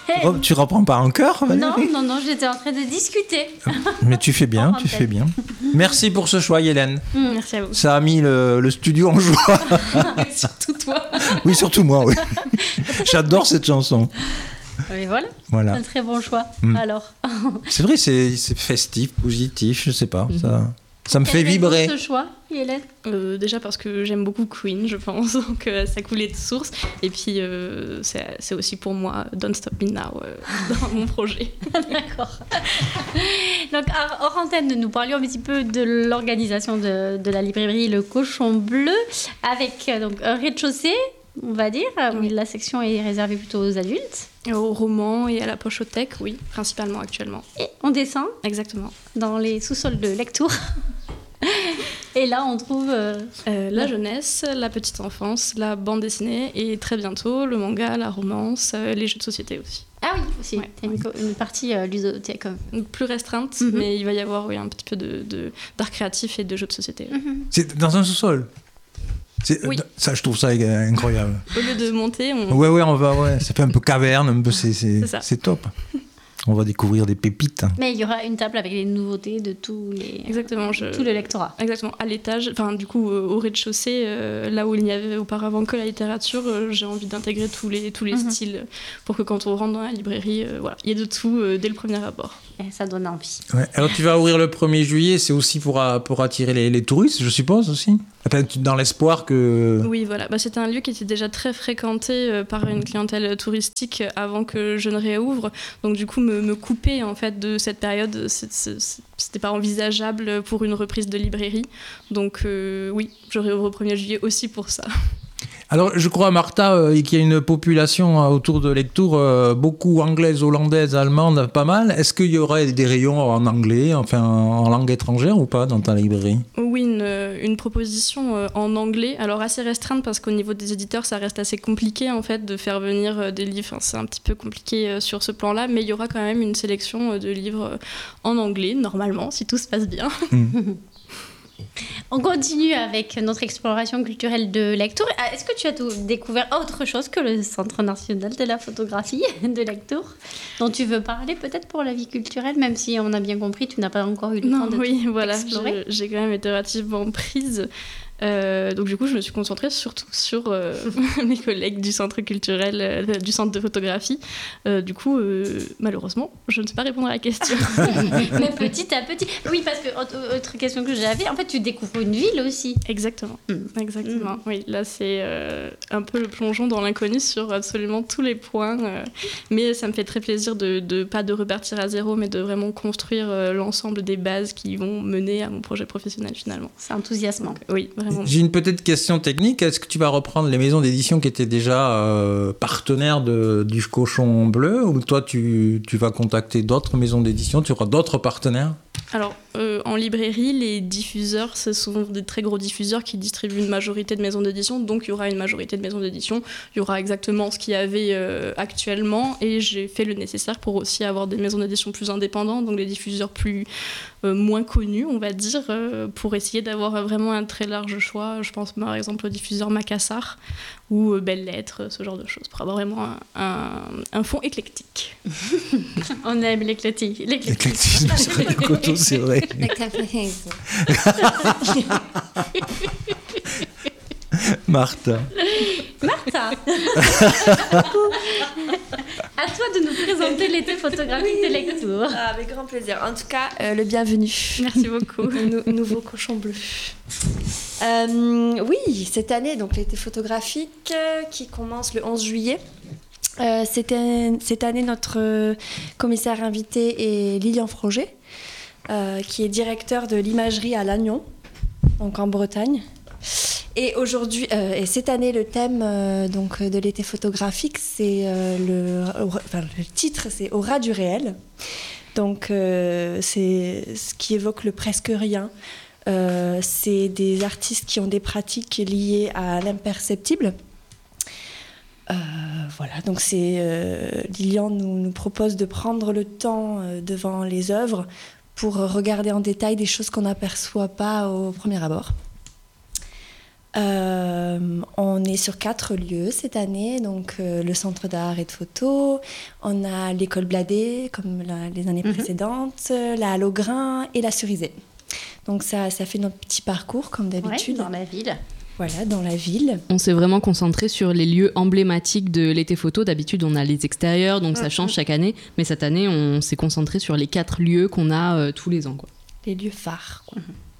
Tu reprends pas en chœur, Valérie? Non, j'étais en train de discuter. Mais tu fais bien, tu fais bien. Merci pour ce choix, Hélène. Merci à vous. Ça a mis le studio en joie. Surtout toi. Oui, surtout moi, oui. J'adore cette chanson. Mais voilà. Un très bon choix. Alors. C'est vrai, c'est festif, positif, je sais pas. Ça me fait vibrer. Ce choix, Hélène? Déjà parce que j'aime beaucoup Queen, je pense, donc ça coulait de source. Et puis c'est aussi pour moi Don't Stop Me Now dans mon projet. D'accord. Donc hors antenne, nous parlions un petit peu de l'organisation de la librairie Le Cochon Bleu avec donc un rez-de-chaussée, on va dire. Oui. La section est réservée plutôt aux adultes. Aux romans et à la pochothèque, oui, principalement actuellement. Et on descend. Exactement. Dans les sous-sols de Lectoure. Et là, on trouve la jeunesse, la petite enfance, la bande dessinée et très bientôt le manga, la romance, les jeux de société aussi. Ah oui, aussi. Ouais. Une partie ludothèque. Plus restreinte, mais il va y avoir un petit peu d'art créatif et de jeux de société. C'est dans un sous-sol? Oui. Ça, je trouve ça incroyable. Au lieu de monter, ça fait un peu caverne, un peu, c'est top. On va découvrir des pépites. Mais il y aura une table avec les nouveautés de tous les... Exactement. Tout le lectorat. Exactement. À l'étage, du coup, au rez-de-chaussée, là où il n'y avait auparavant que la littérature, j'ai envie d'intégrer tous les styles pour que quand on rentre dans la librairie, il y ait de tout dès le premier abord. Et ça donne envie. Ouais. Alors, tu vas ouvrir le 1er juillet, c'est aussi pour attirer les touristes, je suppose, aussi? Dans l'espoir que... Oui, voilà. C'était un lieu qui était déjà très fréquenté par une clientèle touristique avant que je ne réouvre. Donc, du coup, me couper en fait de cette période, c'était pas envisageable pour une reprise de librairie. Donc, oui, je réouvre au 1er juillet aussi pour ça. Alors, je crois, Martha, qu'il y a une population autour de Lectoure, beaucoup anglaise, hollandaise, allemande, pas mal. Est-ce qu'il y aurait des rayons en anglais, enfin en langue étrangère ou pas dans ta librairie? Oui, une proposition en anglais, alors assez restreinte parce qu'au niveau des éditeurs, ça reste assez compliqué en fait de faire venir des livres. Enfin, c'est un petit peu compliqué sur ce plan-là, mais il y aura quand même une sélection de livres en anglais, normalement, si tout se passe bien. On continue avec notre exploration culturelle de Lectoure. Est-ce que tu as découvert autre chose que le Centre national de la photographie de Lectoure, dont tu veux parler peut-être pour la vie culturelle, même si on a bien compris, tu n'as pas encore eu le temps de explorer. J'ai quand même été relativement prise. Donc du coup, je me suis concentrée surtout sur mes collègues du centre culturel, du centre de photographie. Du coup, malheureusement, je ne sais pas répondre à la question. Mais petit à petit. Oui, parce que autre question que j'avais, en fait, tu découvres une ville aussi. Exactement. Exactement. Oui, là, c'est un peu le plongeon dans l'inconnu sur absolument tous les points. Mais ça me fait très plaisir de pas de repartir à zéro, mais de vraiment construire l'ensemble des bases qui vont mener à mon projet professionnel finalement. C'est enthousiasmant. Donc, oui. Vraiment. J'ai une petite question technique. Est-ce que tu vas reprendre les maisons d'édition qui étaient déjà partenaires du Cochon Bleu, ou toi tu vas contacter d'autres maisons d'édition? Tu auras d'autres partenaires? Alors, en librairie, les diffuseurs, ce sont des très gros diffuseurs qui distribuent une majorité de maisons d'édition, donc il y aura une majorité de maisons d'édition. Il y aura exactement ce qu'il y avait actuellement, et j'ai fait le nécessaire pour aussi avoir des maisons d'édition plus indépendantes, donc des diffuseurs moins connus, on va dire, pour essayer d'avoir vraiment un très large choix. Je pense par exemple au diffuseur Macassar ou Belles Lettres, ce genre de choses, pour avoir vraiment un fond éclectique. On aime l'éclectisme. L'éclectisme sur le coteau, c'est vrai. Martha. À toi de nous présenter l'été photographique de Lectoure. Avec grand plaisir. En tout cas, le bienvenu. Merci beaucoup. Nouveau Cochon Bleu. Oui, cette année, donc l'été photographique qui commence le 11 juillet. Cette année, notre commissaire invité est Lilian Froger, qui est directeur de l'imagerie à Lannion, donc en Bretagne. Et aujourd'hui, et cette année, le thème donc de l'été photographique, c'est le titre, c'est Au ras du réel. Donc c'est ce qui évoque le presque rien. C'est des artistes qui ont des pratiques liées à l'imperceptible. Voilà, donc Lilian nous propose de prendre le temps devant les œuvres pour regarder en détail des choses qu'on n'aperçoit pas au premier abord. On est sur 4 lieux cette année, donc le Centre d'art et de photo, on a l'école Bladé, comme les années précédentes, la Halle au Grain et la Cerisée. Donc ça fait notre petit parcours, comme d'habitude. Ouais, dans la ville. Voilà, dans la ville. On s'est vraiment concentré sur les lieux emblématiques de l'été photo. D'habitude, on a les extérieurs, donc ça change chaque année. Mais cette année, on s'est concentré sur les 4 lieux qu'on a tous les ans, quoi. Les lieux phares, quoi.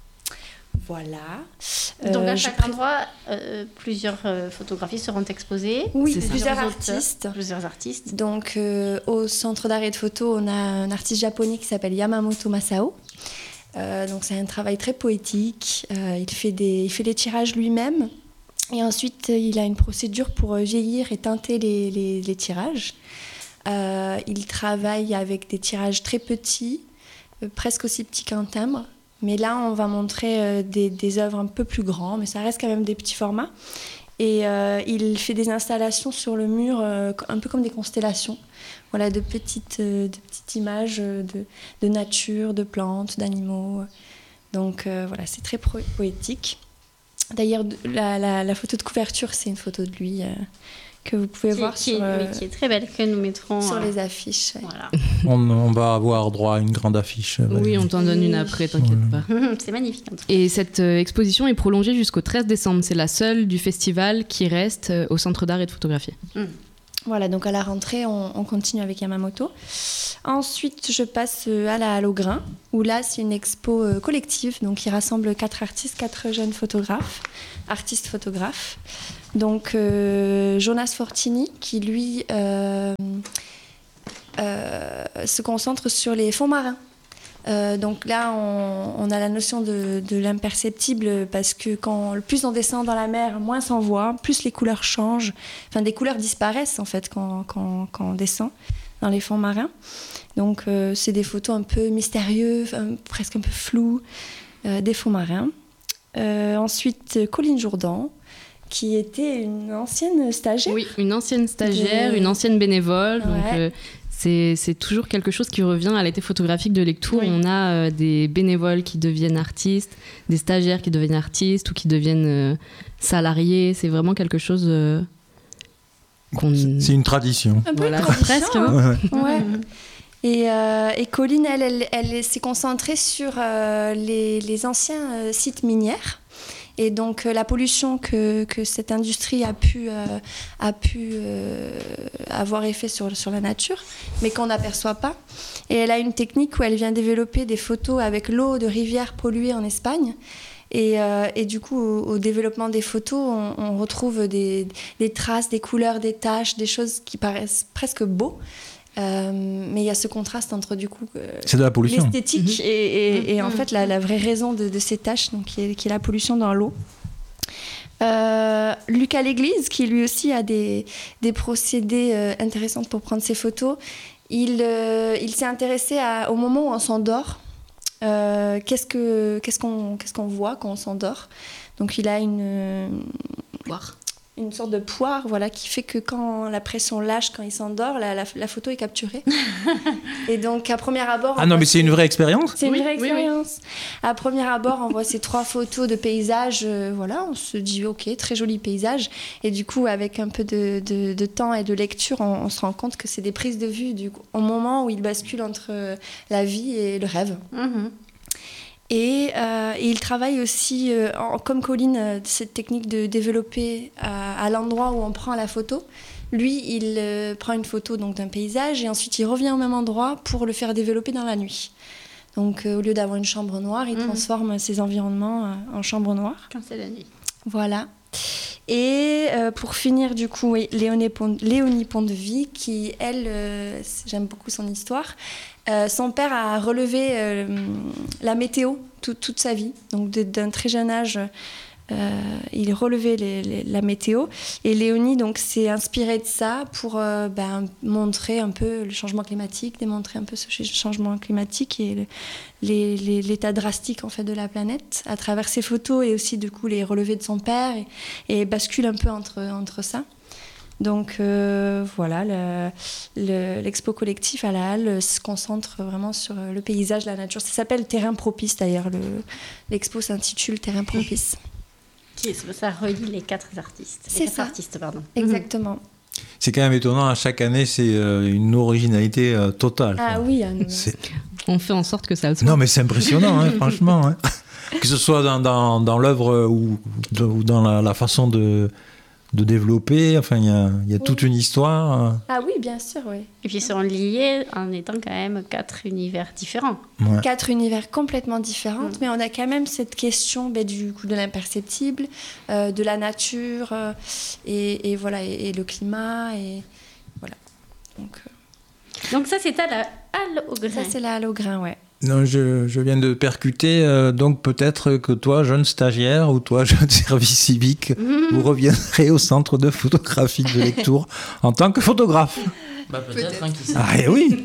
Voilà. Donc à chaque endroit, plusieurs photographies seront exposées. Oui, C'est ça. plusieurs artistes. Donc au Centre d'art et de photo, on a un artiste japonais qui s'appelle Yamamoto Masao. Donc c'est un travail très poétique. Il fait les tirages lui-même. Et ensuite, il a une procédure pour vieillir et teinter les tirages. Il travaille avec des tirages très petits, presque aussi petits qu'un timbre. Mais là, on va montrer des œuvres un peu plus grandes, mais ça reste quand même des petits formats. Et il fait des installations sur le mur, un peu comme des constellations. Voilà, de petites images de nature, de plantes, d'animaux. Donc voilà, c'est très poétique. D'ailleurs, la photo de couverture, c'est une photo de lui que vous pouvez voir qui est très belle, que nous mettrons sur les affiches. Ouais. Voilà. On va avoir droit à une grande affiche. Oui, on t'en donne une après, t'inquiète pas. C'est magnifique. En tout cas. Et cette exposition est prolongée jusqu'au 13 décembre. C'est la seule du festival qui reste au Centre d'art et de photographie. Voilà, donc à la rentrée, on continue avec Yamamoto. Ensuite, je passe à la Halle au Grain, où là, c'est une expo collective, donc qui rassemble 4 artistes, 4 jeunes artistes-photographes. Donc, Jonas Fortini, qui lui se concentre sur les fonds marins. Donc là, on a la notion de l'imperceptible parce que plus on descend dans la mer, moins on voit, plus les couleurs changent. Enfin, des couleurs disparaissent en fait quand on descend dans les fonds marins. Donc c'est des photos un peu mystérieuses, presque un peu floues des fonds marins. Ensuite, Colline Jourdan, qui était une ancienne stagiaire. Oui, une ancienne stagiaire, une ancienne bénévole. Ouais. Donc, c'est toujours quelque chose qui revient à l'été photographique de Lectoure. Oui. On a des bénévoles qui deviennent artistes, des stagiaires qui deviennent artistes ou qui deviennent salariés. C'est vraiment quelque chose C'est une tradition. Un peu Voilà, une tradition, presque. hein. Ouais. Et Colline, elle s'est concentrée sur les anciens sites minières. Et donc la pollution que cette industrie a pu avoir effet sur la nature, mais qu'on n'aperçoit pas. Et elle a une technique où elle vient développer des photos avec l'eau de rivières polluées en Espagne. Et du coup, au développement des photos, on retrouve des traces, des couleurs, des taches, des choses qui paraissent presque beaux. Mais il y a ce contraste entre du coup c'est de la pollution. l'esthétique et en fait la vraie raison de ces taches, donc qui est la pollution dans l'eau. Lucas L'Église, qui lui aussi a des procédés intéressants pour prendre ses photos, il s'est intéressé au moment où on s'endort. Qu'est-ce qu'on voit quand on s'endort. Donc il a une sorte de poire, voilà, qui fait que quand la pression lâche, quand il s'endort, la photo est capturée. Et donc, à premier abord... Ah non, mais c'est une vraie expérience ? C'est une vraie expérience. Oui. À premier abord, on voit ces 3 photos de paysages, voilà, on se dit, ok, très joli paysage. Et du coup, avec un peu de temps et de lecture, on se rend compte que c'est des prises de vue au moment où il bascule entre la vie et le rêve. Et il travaille aussi, comme Colline, cette technique de développer à l'endroit où on prend la photo. Lui, il prend une photo donc, d'un paysage et ensuite il revient au même endroit pour le faire développer dans la nuit. Donc au lieu d'avoir une chambre noire, il transforme ses environnements en chambre noire. Quand c'est la nuit. Voilà. Et pour finir, du coup, oui, Léonie Pont-de-Vie, qui, elle, j'aime beaucoup son histoire. Son père a relevé la météo toute sa vie. Donc d'un très jeune âge, il relevait la météo. Et Léonie donc, s'est inspirée de ça pour montrer un peu le changement climatique, démontrer un peu ce changement climatique et l'état drastique en fait, de la planète à travers ses photos et aussi du coup, les relevés de son père et bascule un peu entre ça. Donc voilà, l'expo collectif à la Halle se concentre vraiment sur le paysage, la nature. Ça s'appelle Terrain propice d'ailleurs. L'expo s'intitule Terrain propice. Ça relie les 4 artistes. C'est Les 4 ça. artistes, pardon. Exactement. C'est quand même étonnant, à chaque année, c'est une originalité totale. Ah quoi. oui, On fait en sorte que ça le soit. Non, mais c'est impressionnant, hein, franchement. Hein. Que ce soit dans l'œuvre ou dans la façon de développer, enfin, il y a toute une histoire. Ah oui, bien sûr, oui. Et puis ils sont liés en étant quand même 4 univers différents. Ouais. 4 univers complètement différents, mais on a quand même cette question du coup de l'imperceptible, de la nature, et voilà, et le climat, et voilà. Donc ça, c'est à la halle au grain. Ça, c'est la halle au grain, ouais. Non, je viens de percuter, donc peut-être que toi, jeune stagiaire, ou toi, jeune service civique, vous reviendrez au centre de photographie de Lectoure en tant que photographe. Peut-être. Ah oui.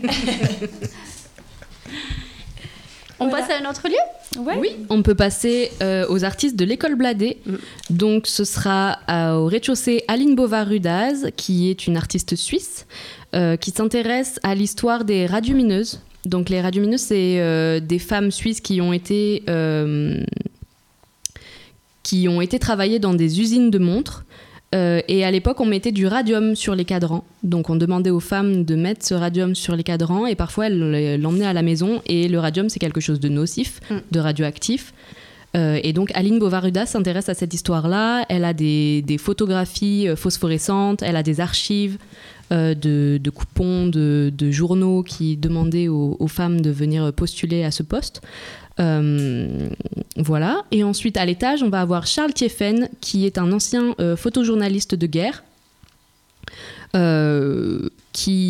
On passe à un autre lieu? Ouais. Oui, on peut passer aux artistes de l'école Bladé. Donc ce sera au rez-de-chaussée Aline Bovard-Rudaz, qui est une artiste suisse, qui s'intéresse à l'histoire des radiomineuses. Donc les radiomineuses, c'est des femmes suisses qui ont été travaillées dans des usines de montres. Et à l'époque, on mettait du radium sur les cadrans. Donc on demandait aux femmes de mettre ce radium sur les cadrans, et parfois elles l'emmenaient à la maison. Et le radium, c'est quelque chose de nocif, de radioactif. Et donc Aline Bovard-Rudaz s'intéresse à cette histoire-là. Elle a des photographies phosphorescentes, elle a des archives de coupons, de journaux qui demandaient aux femmes de venir postuler à ce poste. Voilà. Et ensuite, à l'étage, on va avoir Charles Thieffen, qui est un ancien photojournaliste de guerre, qui